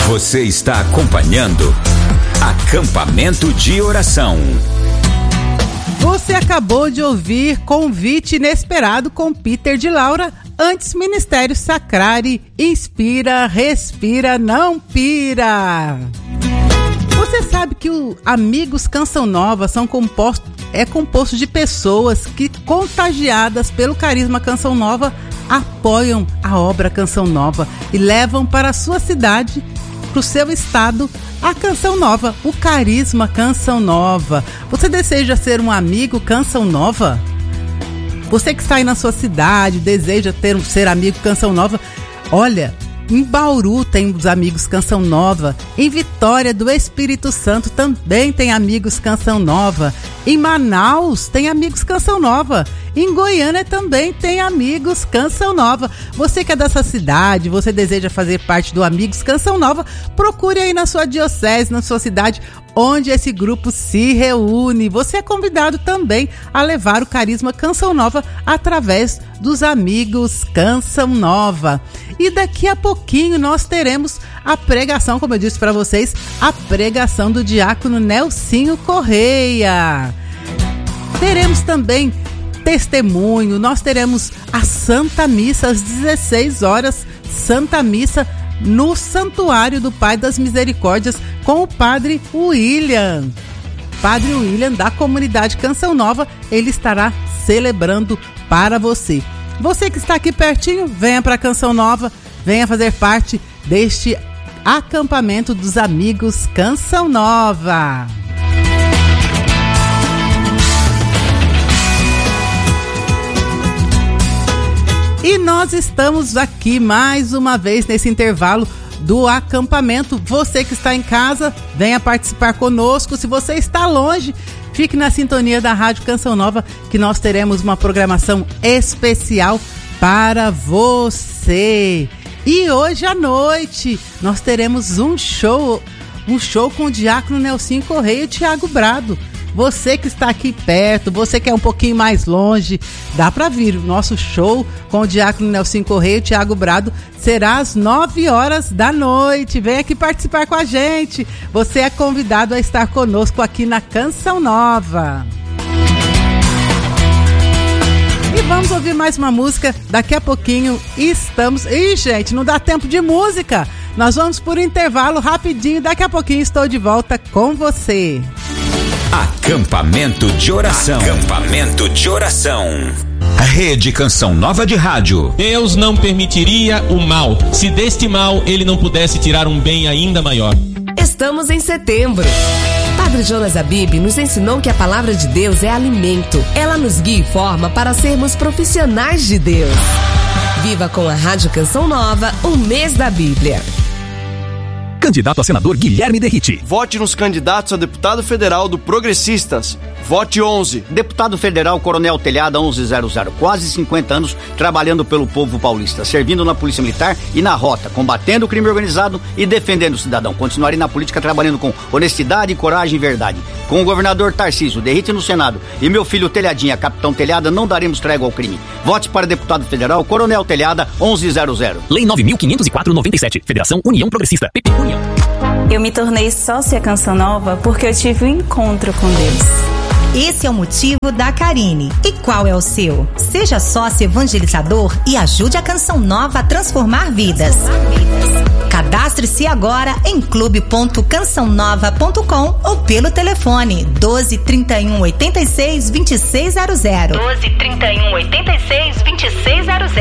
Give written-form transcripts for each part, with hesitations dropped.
Você está acompanhando Acampamento de Oração. Você acabou de ouvir Convite Inesperado com Peter de Laura. Antes, Ministério Sacrari, inspira, respira, não pira. Você sabe que o Amigos Canção Nova é composto de pessoas que, contagiadas pelo carisma Canção Nova, apoiam a obra Canção Nova e levam para a sua cidade, para o seu estado, a Canção Nova, o carisma Canção Nova. Você deseja ser um amigo Canção Nova? Você que está aí na sua cidade, deseja ser amigo Canção Nova? Olha, em Bauru tem os Amigos Canção Nova. Em Vitória do Espírito Santo também tem Amigos Canção Nova. Em Manaus tem Amigos Canção Nova. Em Goiânia também tem Amigos Canção Nova. Você que é dessa cidade, você deseja fazer parte do Amigos Canção Nova, procure aí na sua diocese, na sua cidade, onde esse grupo se reúne. Você é convidado também a levar o carisma Canção Nova através dos Amigos Canção Nova. E daqui a pouquinho nós teremos a pregação, como eu disse para vocês, a pregação do diácono Nelsinho Correia. Teremos também testemunho, nós teremos a Santa Missa às 16 horas, Santa Missa no Santuário do Pai das Misericórdias com o Padre William. Padre William da comunidade Canção Nova, ele estará celebrando para você. Você que está aqui pertinho, venha para Canção Nova, venha fazer parte deste acampamento dos Amigos Canção Nova. E nós estamos aqui mais uma vez nesse intervalo do acampamento. Você que está em casa, venha participar conosco. Se você está longe, fique na sintonia da Rádio Canção Nova, que nós teremos uma programação especial para você. E hoje à noite nós teremos um show com o diácono Nelsinho Correia e Tiago Brado. Você que está aqui perto, você que é um pouquinho mais longe, dá para vir. O nosso show com o diácono Nelsinho Correia e Tiago Brado será às 9 horas da noite. Vem aqui participar com a gente. Você é convidado a estar conosco aqui na Canção Nova. E vamos ouvir mais uma música. Daqui a pouquinho estamos... Ih, gente, não dá tempo de música. Nós vamos por um intervalo rapidinho. Daqui a pouquinho estou de volta com você. Acampamento de Oração. Acampamento de Oração. Rede Canção Nova de Rádio. Deus não permitiria o mal, se deste mal ele não pudesse tirar um bem ainda maior. Estamos em setembro. Padre Jonas Abib nos ensinou que a palavra de Deus é alimento. Ela nos guia e forma para sermos profissionais de Deus. Viva com a Rádio Canção Nova o mês da Bíblia. Candidato a senador Guilherme Derrite. Vote nos candidatos a deputado federal do Progressistas. Vote 11. Deputado federal Coronel Telhada 1100. Quase 50 anos trabalhando pelo povo paulista, servindo na Polícia Militar e na Rota, combatendo o crime organizado e defendendo o cidadão. Continuarei na política trabalhando com honestidade, coragem e verdade. Com o governador Tarcísio, Derrite no Senado e meu filho Telhadinha, capitão Telhada, não daremos trégua ao crime. Vote para deputado federal Coronel Telhada 1100. Lei 9.504/97. Federação União Progressista. PP União. Eu me tornei sócia Canção Nova porque eu tive um encontro com Deus. Esse é o motivo da Karine. E qual é o seu? Seja sócio evangelizador e ajude a Canção Nova a transformar vidas. Cadastre-se agora em clube.cançãonova.com ou pelo telefone 12 31 86 2600. 12 31 86 2600.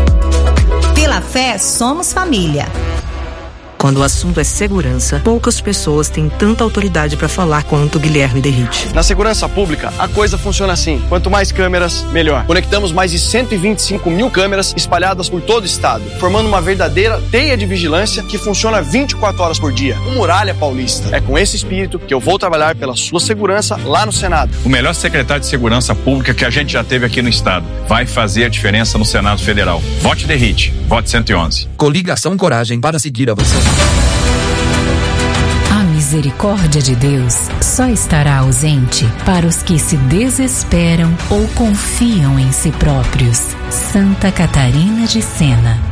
Pela fé, somos família. Quando o assunto é segurança, poucas pessoas têm tanta autoridade para falar quanto Guilherme Derrite. Na segurança pública, a coisa funciona assim. Quanto mais câmeras, melhor. Conectamos mais de 125 mil câmeras espalhadas por todo o estado, formando uma verdadeira teia de vigilância que funciona 24 horas por dia. O Muralha Paulista. É com esse espírito que eu vou trabalhar pela sua segurança lá no Senado. O melhor secretário de segurança pública que a gente já teve aqui no estado. Vai fazer a diferença no Senado Federal. Vote Derrite. Vote 111. Coligação Coragem para seguir avançando. A misericórdia de Deus só estará ausente para os que se desesperam ou confiam em si próprios. Santa Catarina de Sena.